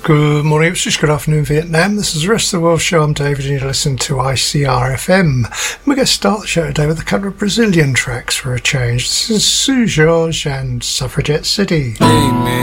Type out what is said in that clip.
Good morning, Ipswich. Good afternoon, Vietnam. This is the Rest of the World Show. I'm David, and you're listening to ICRFM. We're going to start the show today with a couple of Brazilian tracks for a change. This is Sue Jorge and Suffragette City. Hey, man.